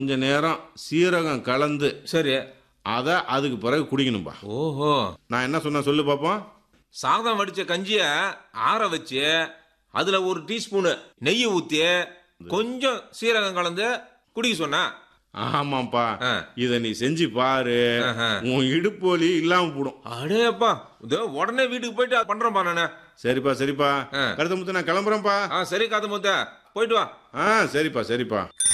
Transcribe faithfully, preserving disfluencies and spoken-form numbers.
கொஞ்ச நேரம் சீரகம் கலந்து சரி. அதை அதுக்கு பிறகு குடிக்கணும்பா. ஓஹோ. நான் என்ன சொன்னேன் சொல்லு பார்ப்போம். சாதம் வடிச்ச கஞ்சிய ஆற வச்சு அதுல ஒரு டீஸ்பூனு நெய் ஊத்தி கொஞ்சம் சீரகம் கலந்து குடிக்க சொன்னா. ஆமாப்பா, ஆ. இத நீ செஞ்சு பாரு, ஆஹா. உன் இடுப்பு வலி இல்லாம போடும். அடே அப்பா, இதோ உடனே வீட்டுக்கு போயிட்டு பண்றேன்பா நானு. சரிப்பா சரிப்பா, ஆ. கருத்த முத்து நான் கிளம்புறேன்ப்பா. ஆ சரி காது முத்த, போயிட்டு வா. ஆ சரிப்பா சரிப்பா.